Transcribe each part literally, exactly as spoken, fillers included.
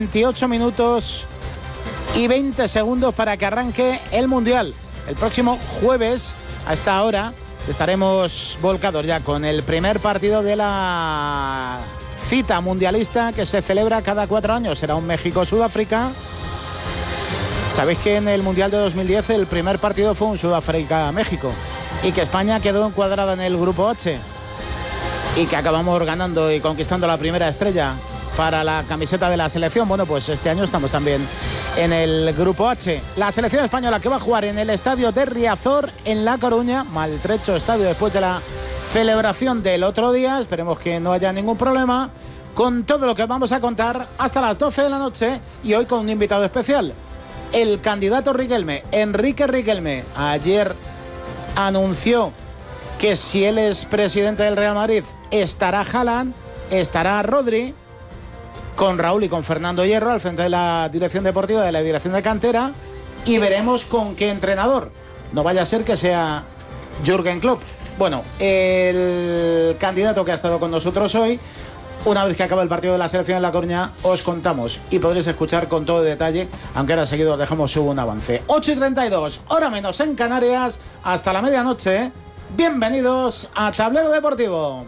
veintiocho minutos y veinte segundos para que arranque el Mundial. El próximo jueves, a esta hora, estaremos volcados ya con el primer partido de la cita mundialista que se celebra cada cuatro años. Será un México-Sudáfrica. Sabéis que en el Mundial de dos mil diez el primer partido fue un Sudáfrica-México y que España quedó encuadrada en el Grupo H y que acabamos ganando y conquistando la primera estrella para la camiseta de la selección. Bueno, pues este año estamos también en el Grupo H. La selección española que va a jugar en el estadio de Riazor, en La Coruña, maltrecho estadio después de la celebración del otro día. Esperemos que no haya ningún problema con todo lo que vamos a contar hasta las doce de la noche y hoy con un invitado especial. El candidato Riquelme, Enrique Riquelme, ayer anunció que si él es presidente del Real Madrid estará Haaland, estará Rodri, con Raúl y con Fernando Hierro al frente de la dirección deportiva, de la dirección de cantera, y veremos con qué entrenador. No vaya a ser que sea Jürgen Klopp. Bueno, el candidato que ha estado con nosotros hoy, una vez que acabe el partido de la selección en La Coruña, os contamos y podréis escuchar con todo detalle, aunque ahora seguido os dejamos un avance. ocho y treinta y dos, hora menos en Canarias, hasta la medianoche. Bienvenidos a Tablero Deportivo.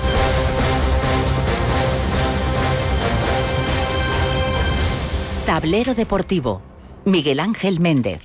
Tablero Deportivo, Miguel Ángel Méndez.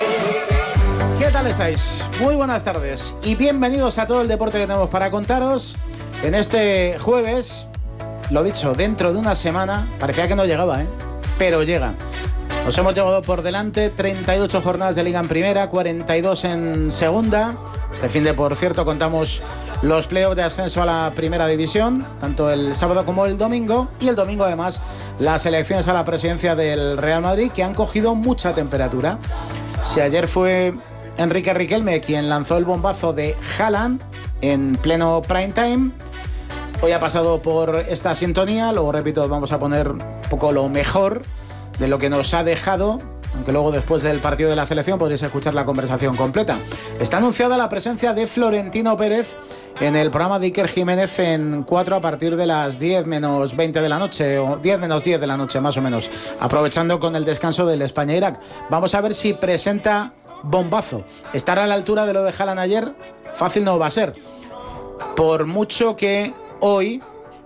¿Qué tal estáis? Muy buenas tardes y bienvenidos a todo el deporte que tenemos para contaros en este jueves. Lo dicho, dentro de una semana, parecía que no llegaba, ¿eh? Pero llega. Nos hemos llevado por delante treinta y ocho jornadas de Liga en Primera, cuarenta y dos en Segunda. Este fin de, por cierto, contamos los playoffs de ascenso a la Primera División, tanto el sábado como el domingo. Y el domingo, además, las elecciones a la presidencia del Real Madrid, que han cogido mucha temperatura. Si ayer fue Enrique Riquelme quien lanzó el bombazo de Haaland en pleno prime time, hoy ha pasado por esta sintonía. Luego, repito, vamos a poner un poco lo mejor de lo que nos ha dejado, aunque luego después del partido de la selección podréis escuchar la conversación completa. Está anunciada la presencia de Florentino Pérez en el programa de Iker Jiménez en cuatro a partir de las diez menos veinte de la noche, o diez menos diez de la noche más o menos, aprovechando con el descanso del España-Irak. Vamos a ver si presenta bombazo. ¿Estar a la altura de lo de Haaland ayer? Fácil no va a ser. Por mucho que hoy,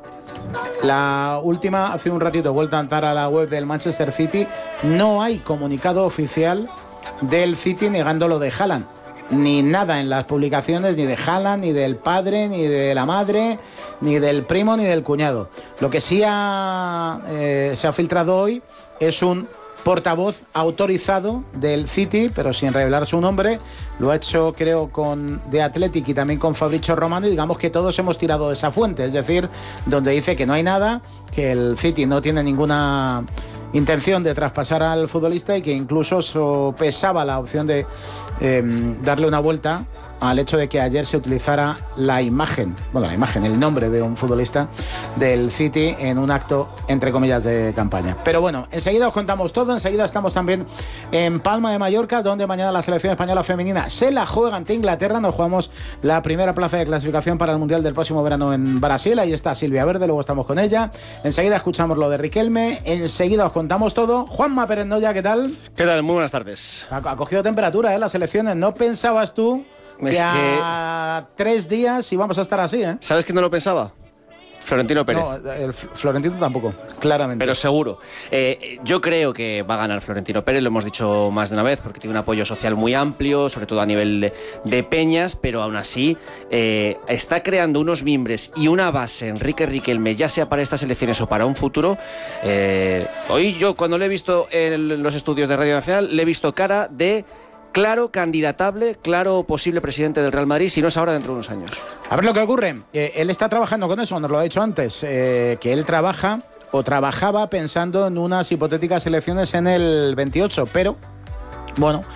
la última, hace un ratito he vuelto a entrar a la web del Manchester City, no hay comunicado oficial del City negando lo de Haaland. Ni nada en las publicaciones, ni de Haaland, ni del padre, ni de la madre, ni del primo, ni del cuñado. Lo que sí ha, eh, se ha filtrado hoy es un portavoz autorizado del City, pero sin revelar su nombre. Lo ha hecho, creo, con The Athletic y también con Fabrizio Romano, y digamos que todos hemos tirado de esa fuente, es decir, donde dice que no hay nada, que el City no tiene ninguna intención de traspasar al futbolista y que incluso sopesaba la opción de eh, darle una vuelta al hecho de que ayer se utilizara la imagen, bueno, la imagen, el nombre de un futbolista del City en un acto, entre comillas, de campaña. Pero bueno, enseguida os contamos todo. Enseguida estamos también en Palma de Mallorca, donde mañana la selección española femenina se la juega ante Inglaterra. Nos jugamos la primera plaza de clasificación para el Mundial del próximo verano en Brasil. Ahí está Silvia Verde, luego estamos con ella. Enseguida escuchamos lo de Riquelme. Enseguida os contamos todo. Juanma Pérez Noya, ¿qué tal? ¿Qué tal? Muy buenas tardes. Ha, ha cogido temperatura, ¿eh? Las selecciones. ¿No pensabas tú que, que a tres días íbamos a estar así, eh? ¿Sabes quién no lo pensaba? Florentino Pérez. No, el Florentino tampoco, claramente. Pero seguro. Eh, yo creo que va a ganar Florentino Pérez, lo hemos dicho más de una vez, porque tiene un apoyo social muy amplio, sobre todo a nivel de, de peñas, pero aún así eh, está creando unos mimbres y una base, Enrique Riquelme, ya sea para estas elecciones o para un futuro. Eh, hoy yo, cuando le he visto en los estudios de Radio Nacional, le he visto cara de claro candidatable, claro posible presidente del Real Madrid, si no es ahora, dentro de unos años. A ver lo que ocurre. Eh, él está trabajando con eso, nos lo ha dicho antes, eh, que él trabaja o trabajaba pensando en unas hipotéticas elecciones en el veintiocho, pero, bueno,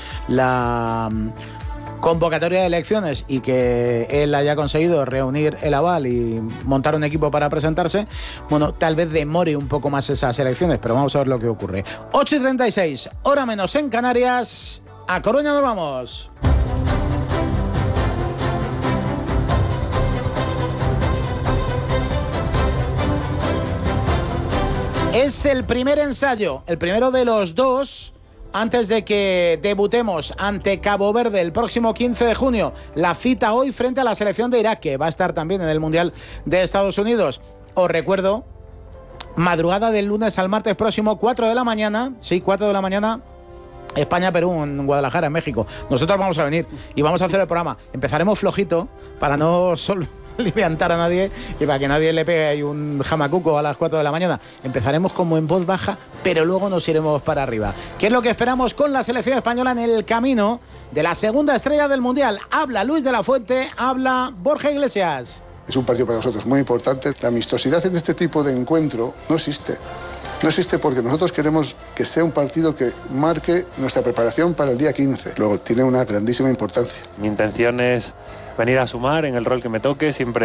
la convocatoria de elecciones y que él haya conseguido reunir el aval y montar un equipo para presentarse, bueno, tal vez demore un poco más esas elecciones, pero vamos a ver lo que ocurre. ocho y treinta y seis, hora menos en Canarias. A Coruña nos vamos. Es el primer ensayo, el primero de los dos, antes de que debutemos ante Cabo Verde el próximo quince de junio. La cita hoy frente a la selección de Irak, que va a estar también en el Mundial de Estados Unidos. Os recuerdo, madrugada del lunes al martes próximo, cuatro de la mañana, sí, cuatro de la mañana, España-Perú en Guadalajara, en México. Nosotros vamos a venir y vamos a hacer el programa. Empezaremos flojito para no solo levantar a nadie y para que nadie le pegue ahí un jamacuco a las cuatro de la mañana. Empezaremos como en voz baja, pero luego nos iremos para arriba. ¿Qué es lo que esperamos con la selección española en el camino de la segunda estrella del Mundial? Habla Luis de la Fuente, habla Borja Iglesias. Es un partido para nosotros muy importante. La amistosidad en este tipo de encuentro no existe. No existe porque nosotros queremos que sea un partido que marque nuestra preparación para el día quince. Luego tiene una grandísima importancia. Mi intención es venir a sumar en el rol que me toque, siempre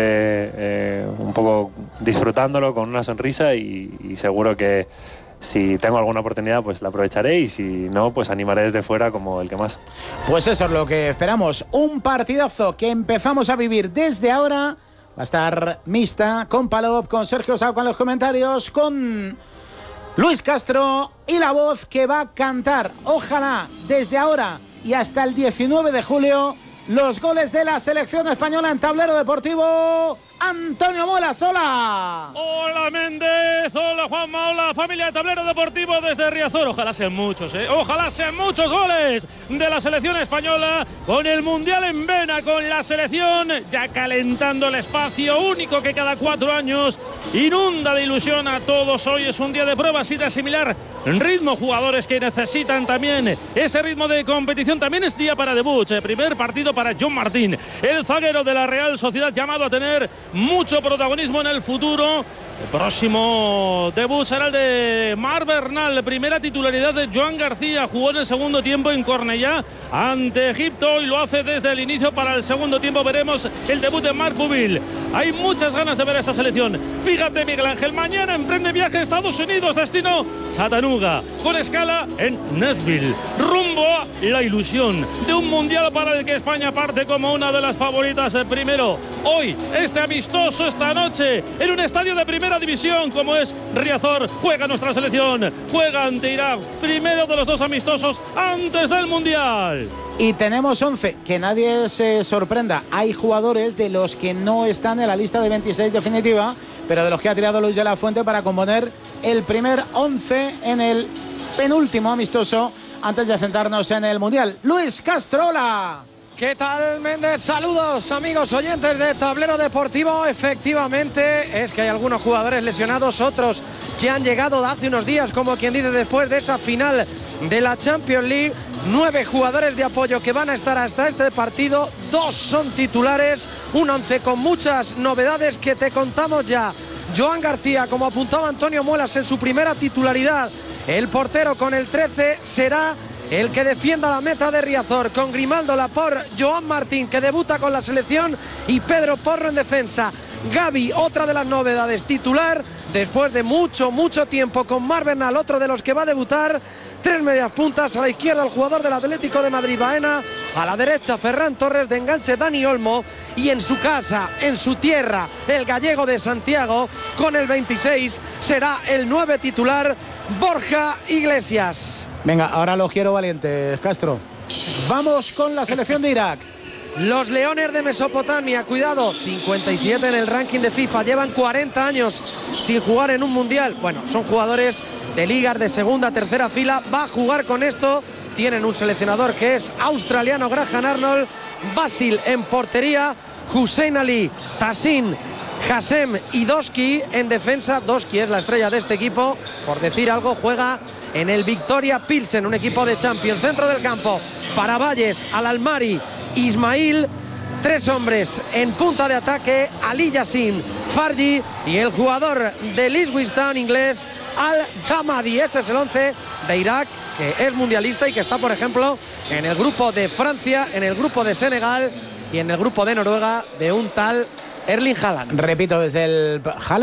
eh, un poco disfrutándolo con una sonrisa y, y seguro que si tengo alguna oportunidad pues la aprovecharé y si no pues animaré desde fuera como el que más. Pues eso es lo que esperamos, un partidazo que empezamos a vivir desde ahora. Va a estar mixta con Palop, con Sergio Sauco en los comentarios, con Luis Castro y la voz que va a cantar, ojalá desde ahora y hasta el diecinueve de julio, los goles de la selección española en Tablero Deportivo. Antonio Molas, hola. Hola Méndez, hola Juanma, hola familia de Tablero Deportivo desde Riazor. Ojalá sean muchos, ¿eh? Ojalá sean muchos goles de la selección española con el Mundial en vena, con la selección ya calentando el espacio único que cada cuatro años inunda de ilusión a todos. Hoy es un día de pruebas y de asimilar ritmo, jugadores que necesitan también ese ritmo de competición. También es día para debut, el primer partido para John Martín, el zaguero de la Real Sociedad, llamado a tener mucho protagonismo en el futuro. El próximo debut será el de Marc Bernal, primera titularidad de Joan García, jugó en el segundo tiempo en Cornellá ante Egipto y lo hace desde el inicio para el segundo tiempo. Veremos el debut de Marc Bubil. Hay muchas ganas de ver a esta selección. Fíjate, Miguel Ángel, mañana emprende viaje a Estados Unidos, destino Chattanooga, con escala en Nashville, rumbo a la ilusión de un mundial para el que España parte como una de las favoritas. El primero, hoy, este amistoso esta noche, en un estadio de primera división como es Riazor, juega nuestra selección, juega ante Irak, primero de los dos amistosos antes del mundial. Y tenemos once, que nadie se sorprenda. Hay jugadores de los que no están en la lista de veintiséis definitiva, pero de los que ha tirado Luis de la Fuente para componer el primer once en el penúltimo amistoso antes de centrarnos en el Mundial. Luis Castro, hola. ¿Qué tal, Méndez? Saludos, amigos oyentes de Tablero Deportivo. Efectivamente, es que hay algunos jugadores lesionados, otros que han llegado hace unos días, como quien dice, después de esa final de la Champions League. Nueve jugadores de apoyo que van a estar hasta este partido, dos son titulares, un once con muchas novedades que te contamos ya. Joan García, como apuntaba Antonio Molas en su primera titularidad, el portero con el trece será el que defienda la meta de Riazor, con Grimaldo, Laporte, Joan Martín, que debuta con la selección, y Pedro Porro en defensa. Gavi, otra de las novedades, titular después de mucho, mucho tiempo, con Marc Bernal, otro de los que va a debutar. Tres medias puntas, a la izquierda el jugador del Atlético de Madrid, Baena, a la derecha Ferran Torres, de enganche Dani Olmo, y en su casa, en su tierra, el gallego de Santiago, con el veintiséis, será el nueve titular, Borja Iglesias. Venga, ahora los quiero valientes, Castro. Vamos con la selección de Irak. Los Leones de Mesopotamia, cuidado, cincuenta y siete en el ranking de FIFA, llevan cuarenta años sin jugar en un mundial. Bueno, son jugadores de ligas de segunda, tercera fila, va a jugar con esto. Tienen un seleccionador que es australiano, Graham Arnold, Basil en portería, Hussein Ali, Tassin, Hassem y Doski en defensa. Doski es la estrella de este equipo, por decir algo, juega en el Victoria Pilsen, un equipo de Champions. Centro del campo para Valles, Al-Almari, Ismail. Tres hombres en punta de ataque, Ali Yassin, Farji y el jugador del Ipswich Town inglés, Al-Hamadi. Ese es el once de Irak, que es mundialista y que está, por ejemplo, en el grupo de Francia, en el grupo de Senegal y en el grupo de Noruega de un tal Erling Haaland. Repito, desde el Haaland.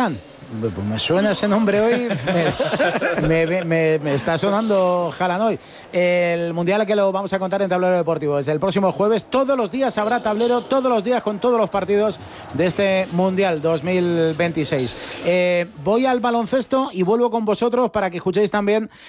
Pues me suena ese nombre hoy. Me, me, me, me está sonando Haaland hoy. El Mundial que lo vamos a contar en Tablero Deportivo. Desde el próximo jueves, todos los días habrá tablero, todos los días con todos los partidos de este Mundial dos mil veintiséis. Eh, voy al baloncesto y vuelvo con vosotros para que escuchéis también